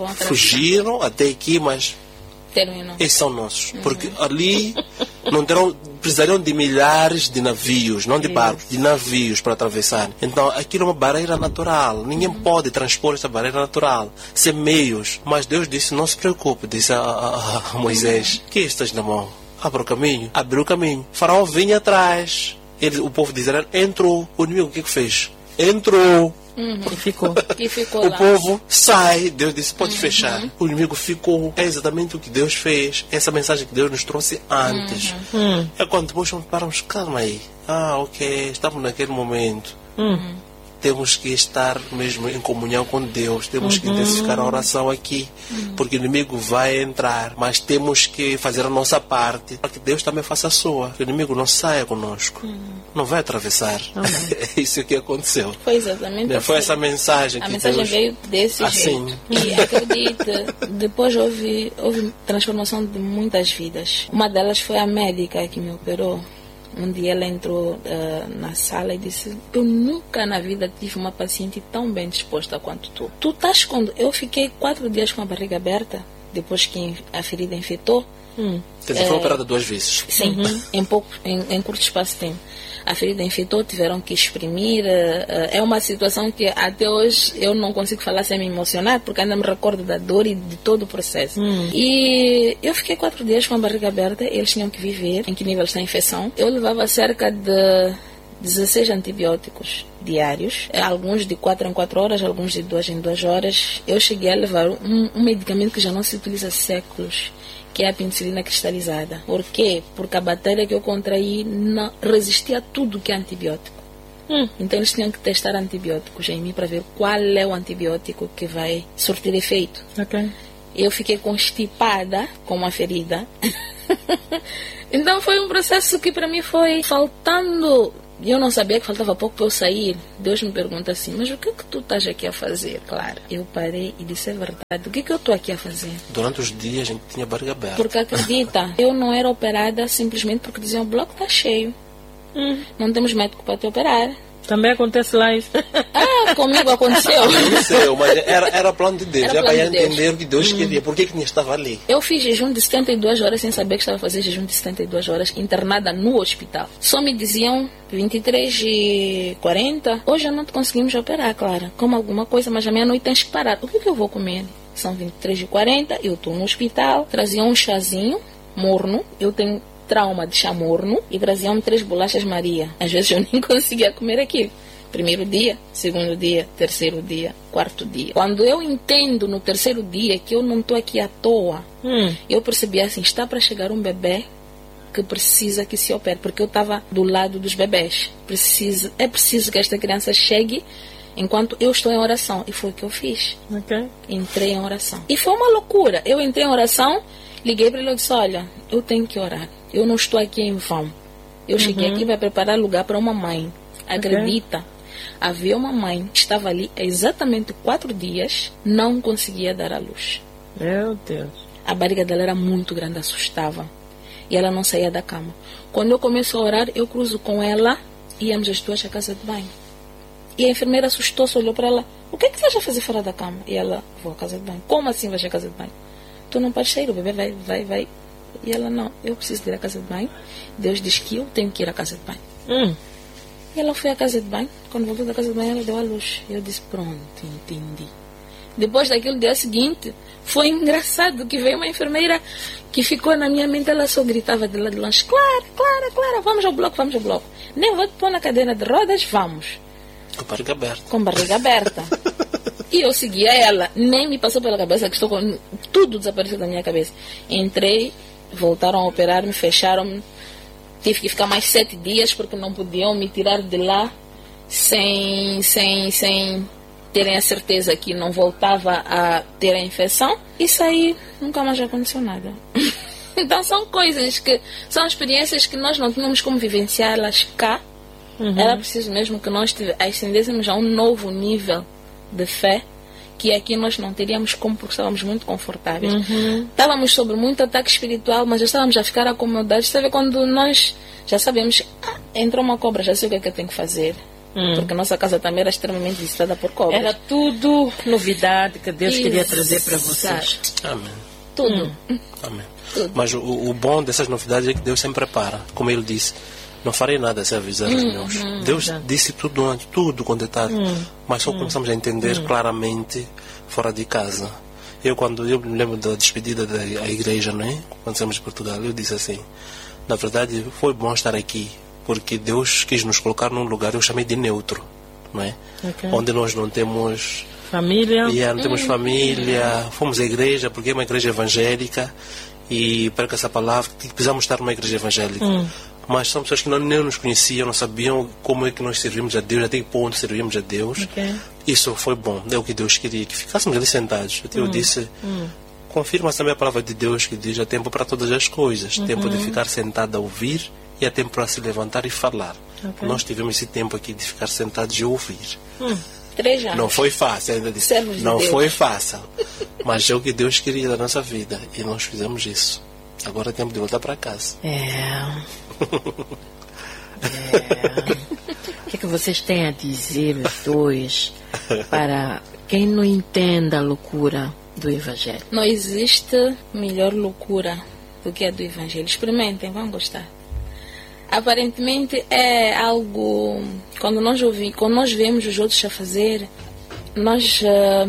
fugiram até aqui, mas terminou. Esses são nossos. Uhum. Porque ali não terão, precisariam de milhares de navios, não de barcos, de navios para atravessar. Então aquilo é uma barreira natural. Ninguém uhum. pode transpor essa barreira natural, sem meios. Mas Deus disse, não se preocupe, disse a, a, a Moisés, uhum. que estás na mão? Abra o caminho. Abriu o caminho. O faraó vinha atrás. Ele, o povo de Israel entrou. O inimigo o que, que fez? Entrou. Uhum. E ficou. E ficou o lá. povo sai. Deus disse, pode uhum. fechar. O inimigo ficou. É exatamente o que Deus fez. Essa mensagem que Deus nos trouxe antes. Uhum. É quando depois paramos, calma aí. Ah, ok, estamos naquele momento. Uhum. Temos que estar mesmo em comunhão com Deus. Temos uhum. que intensificar a oração aqui. Uhum. Porque o inimigo vai entrar. Mas temos que fazer a nossa parte para que Deus também faça a sua. Que o inimigo não saia conosco. Uhum. Não vai atravessar. Uhum. É isso que aconteceu. Foi exatamente Foi assim. essa mensagem a que mensagem Deus... veio desse assim. jeito. E acredita, depois houve, houve transformação de muitas vidas. Uma delas foi a médica que me operou. Um dia ela entrou uh, na sala e disse, eu nunca na vida tive uma paciente tão bem disposta quanto tu. Tu estás quando... Eu fiquei quatro dias com a barriga aberta, depois que a ferida infectou. Hum. Quer dizer, foi operada duas vezes. Sim, uhum. em, pouco, em, em curto espaço de tempo. A ferida infectou, tiveram que exprimir. Uh, é uma situação que até hoje eu não consigo falar sem me emocionar, porque ainda me recordo da dor e de todo o processo. Hum. E eu fiquei quatro dias com a barriga aberta, eles tinham que viver, em que nível está a infecção. Eu levava cerca de dezesseis antibióticos diários, alguns de quatro em quatro horas, alguns de duas em duas horas. Eu cheguei a levar um, um medicamento que já não se utiliza há séculos, que é a penicilina cristalizada. Por quê? Porque a bactéria que eu contraí não resistia a tudo que é antibiótico. Hum. Então eles tinham que testar antibióticos em mim para ver qual é o antibiótico que vai surtir efeito. Okay. Eu fiquei constipada com uma ferida. Então foi um processo que para mim foi faltando... Eu não sabia que faltava pouco para eu sair. Deus me pergunta assim, mas o que é que tu estás aqui a fazer, Clara? Eu parei e disse, é verdade, o que é que eu estou aqui a fazer? Durante os dias a gente tinha barriga aberta. Porque acredita, eu não era operada simplesmente porque diziam, o bloco está cheio. Hum. Não temos médico para te operar. Também acontece lá isso. Ah, comigo aconteceu. Aconteceu, mas era, era plano de Deus. Era era para de entender Deus. o que Deus hum. queria. Por que que estava ali? Eu fiz jejum de setenta e duas horas sem saber que estava a fazer jejum de setenta e duas horas, internada no hospital. Só me diziam vinte e três e quarenta. Hoje não conseguimos operar, Clara. Como alguma coisa, mas à meia-noite tens que parar. O que, que eu vou comer? São vinte e três e quarenta, eu estou no hospital. Traziam um chazinho morno. Eu tenho trauma de chá morno. E traziam três bolachas Maria. Às vezes eu nem conseguia comer aquilo. Primeiro dia, segundo dia, terceiro dia, quarto dia. Quando eu entendo no terceiro dia que eu não estou aqui à toa, hum. eu percebi assim, está para chegar um bebê que precisa que se opere, porque eu estava do lado dos bebés. Precisa, é preciso que esta criança chegue enquanto eu estou em oração. E foi o que eu fiz. Okay. Entrei em oração. E foi uma loucura. Eu entrei em oração, liguei para ele e disse, olha, eu tenho que orar. Eu não estou aqui em vão. Eu cheguei uhum. aqui para preparar lugar para uma mãe. Acredita? Okay. Havia uma mãe que estava ali há exatamente quatro dias, não conseguia dar à luz. Meu Deus. A barriga dela era muito grande, assustava. E ela não saía da cama. Quando eu começo a orar, eu cruzo com ela, íamos as duas à casa de banho. E a enfermeira assustou-se, olhou para ela, o que é que você vai fazer fora da cama? E ela, vou à casa de banho. Como assim vai à casa de banho? Tu não podes sair, o bebê vai, vai, vai. E ela, não, eu preciso ir à casa de banho. Deus diz que eu tenho que ir à casa de banho. Hum. E ela foi à casa de banho. Quando voltou da casa de banho, ela deu à luz. Eu disse, pronto, entendi. Depois daquele dia seguinte, foi engraçado que veio uma enfermeira que ficou na minha mente. Ela só gritava de lá de longe, Clara, Clara, Clara, vamos ao bloco, vamos ao bloco. Nem vou te pôr na cadeira de rodas, vamos. Com barriga aberta. Com barriga aberta. E eu seguia ela. Nem me passou pela cabeça que estou com... Tudo desapareceu da minha cabeça. Entrei, voltaram a operar-me, fecharam-me. tive que ficar mais sete dias porque não podiam me tirar de lá sem, sem, sem terem a certeza que não voltava a ter a infecção. E saí, nunca mais aconteceu nada. Então são coisas que, são experiências que nós não tínhamos como vivenciá-las cá. Uhum. Era preciso mesmo que nós ascendêssemos a um novo nível de fé, que aqui nós não teríamos como, porque estávamos muito confortáveis. Uhum. Estávamos sob muito ataque espiritual, mas já estávamos a ficar acomodados. Sabe quando nós já sabemos, ah, entrou uma cobra, já sei o que é que eu tenho que fazer. Hum. Porque a nossa casa também era extremamente visitada por cobras. Era tudo novidade que Deus Exato. Queria trazer para vocês. Amém. Tudo. Hum. Amém. Tudo. Mas o, o bom dessas novidades é que Deus sempre prepara. Como ele disse, não farei nada sem avisar os meus. Hum, Deus hum. disse tudo antes, tudo com detalhe. Hum. Mas só hum. começamos a entender hum. claramente fora de casa. Eu, quando eu me lembro da despedida da igreja, não é? Quando saímos de Portugal, eu disse assim: na verdade, foi bom estar aqui, porque Deus quis nos colocar num lugar, eu chamei de neutro, não é? Okay. Onde nós não temos família, yeah, não temos hum. família, fomos à igreja, porque é uma igreja evangélica, e para que essa palavra, precisamos estar numa igreja evangélica. Hum. Mas são pessoas que não, nem nos conheciam, não sabiam como é que nós servimos a Deus, até que ponto servimos a Deus. Okay. Isso foi bom, é o que Deus queria, que ficássemos ali sentados. Até hum. eu disse, hum. confirma também a palavra de Deus, que diz: há tempo para todas as coisas, uhum. tempo de ficar sentado a ouvir, e há tempo para se levantar e falar. Okay. Nós tivemos esse tempo aqui de ficar sentados e ouvir. Hum. Três anos. Não foi fácil, ainda disse. Servos não de foi fácil. Mas é o que Deus queria da nossa vida. E nós fizemos isso. Agora é tempo de voltar para casa. É. é. O que é que vocês têm a dizer, os dois, para quem não entenda a loucura do Evangelho? Não existe melhor loucura do que a do Evangelho. Experimentem, vão gostar. Aparentemente é algo, quando nós ouvimos, quando nós vemos os outros a fazer, nós uh,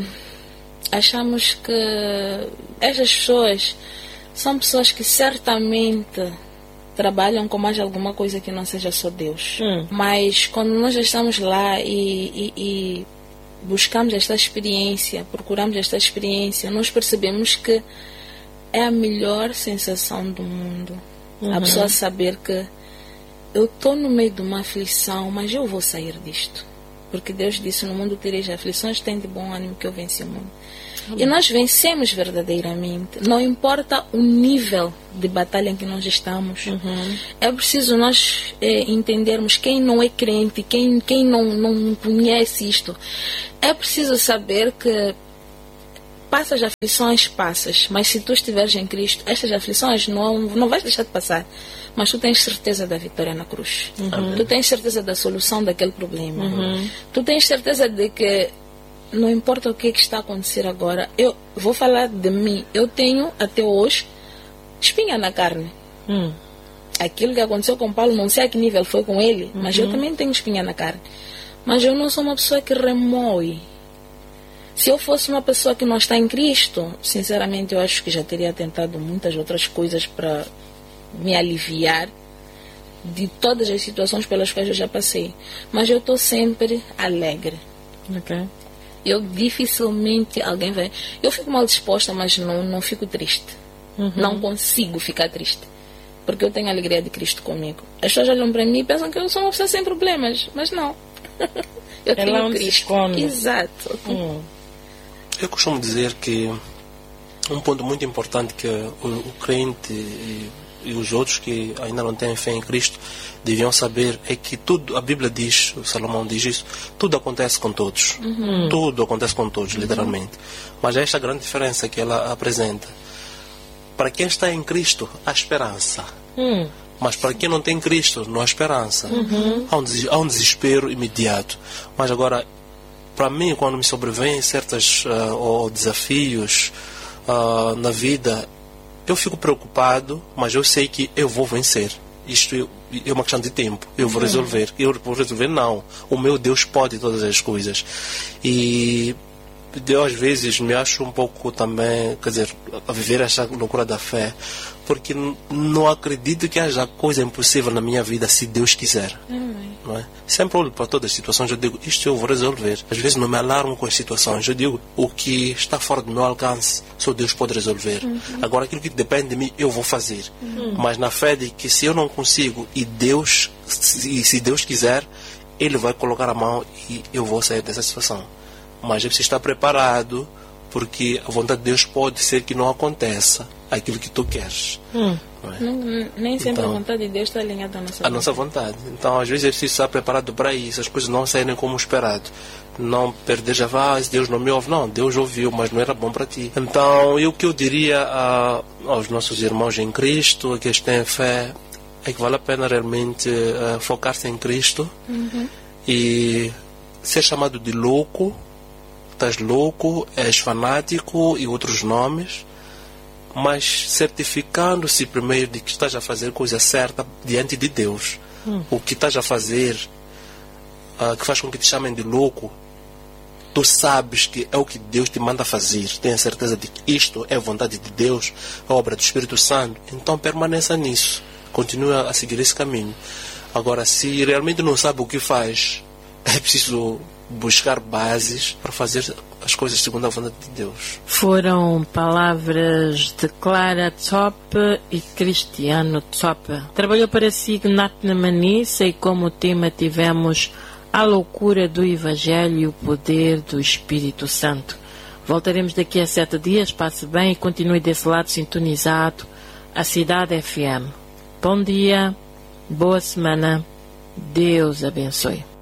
achamos que estas pessoas são pessoas que certamente trabalham com mais alguma coisa que não seja só Deus. Hum. Mas quando nós já estamos lá e, e, e buscamos esta experiência, procuramos esta experiência, nós percebemos que é a melhor sensação do mundo. Uhum. A pessoa saber que eu estou no meio de uma aflição, mas eu vou sair disto. Porque Deus disse: no mundo tereis aflições, tem de bom ânimo que eu venci o mundo. Uhum. E nós vencemos verdadeiramente. Não importa o nível de batalha em que nós estamos. Uhum. É preciso nós é, entendermos quem não é crente, quem, quem não, não conhece isto. É preciso saber que passas aflições, passas. Mas se tu estiveres em Cristo, estas aflições não, não vais deixar de passar. Mas tu tens certeza da vitória na cruz. Uhum. Tu tens certeza da solução daquele problema. Uhum. Tu tens certeza de que não importa o que, é que está a acontecer agora. Eu vou falar de mim. Eu tenho, até hoje, espinha na carne. Uhum. Aquilo que aconteceu com Paulo, não sei a que nível foi com ele, uhum. mas eu também tenho espinha na carne. Mas eu não sou uma pessoa que remoe. Se eu fosse uma pessoa que não está em Cristo, sinceramente eu acho que já teria tentado muitas outras coisas para me aliviar de todas as situações pelas quais eu já passei. Mas eu estou sempre alegre. Okay. Eu dificilmente alguém vai... Eu fico mal disposta, mas não, não fico triste. Uhum. Não consigo ficar triste. Porque eu tenho a alegria de Cristo comigo. As pessoas olham para mim e pensam que eu sou uma pessoa sem problemas. Mas não. Eu é tenho Cristo. Exato. Hum. Eu costumo dizer que um ponto muito importante que o, o crente e, e os outros que ainda não têm fé em Cristo deviam saber é que tudo, a Bíblia diz, o Salomão diz isso, tudo acontece com todos. Uhum. Tudo acontece com todos, literalmente. Uhum. Mas é esta grande diferença que ela apresenta. Para quem está em Cristo, há esperança. Uhum. Mas para quem não tem Cristo, não há esperança. Uhum. Há, um des, há um desespero imediato. Mas agora, para mim, quando me sobrevêm certos uh, desafios uh, na vida, eu fico preocupado, mas eu sei que eu vou vencer. Isto é uma questão de tempo. Eu vou resolver. Eu vou resolver, não. O meu Deus pode todas as coisas. E eu às vezes me acho um pouco também, quer dizer, a viver essa loucura da fé, porque n- não acredito que haja coisa impossível na minha vida se Deus quiser. Amém. Não é? Sempre olho para todas as situações, eu digo, isto eu vou resolver. Às vezes não me alarmo com as situações, eu digo, o que está fora do meu alcance, só Deus pode resolver. Uhum. Agora, aquilo que depende de mim, eu vou fazer. Uhum. Mas na fé de que se eu não consigo, e Deus, e se Deus quiser, Ele vai colocar a mão e eu vou sair dessa situação. Mas eu preciso estar preparado, porque a vontade de Deus pode ser que não aconteça aquilo que tu queres. Hum. Não é? Não, nem sempre Então, a vontade de Deus está alinhada à nossa a vontade. nossa vontade. Então, às vezes, é preciso estar preparado para isso, as coisas não saírem como esperado. Não perder já, ah, Deus não me ouve. Não, Deus ouviu, mas não era bom para ti. Então, e o que eu diria a, aos nossos irmãos em Cristo, a que têm fé, é que vale a pena realmente uh, focar-se em Cristo. Uhum. E ser chamado de louco, estás louco, és fanático e outros nomes, mas certificando-se primeiro de que estás a fazer coisa certa diante de Deus. Hum. O que estás a fazer, uh, que faz com que te chamem de louco, tu sabes que é o que Deus te manda fazer, tenha certeza de que isto é a vontade de Deus, a obra do Espírito Santo, então permaneça nisso, continue a seguir esse caminho. Agora, se realmente não sabe o que faz, é preciso buscar bases para fazer as coisas segundo a vontade de Deus. Foram palavras de Clara Top e Cristiano Top. Trabalhou para Signat Manissa e como tema tivemos a loucura do Evangelho e o poder do Espírito Santo. Voltaremos daqui a sete dias. Passe bem e continue desse lado sintonizado. A Cidade F M. Bom dia, boa semana. Deus abençoe.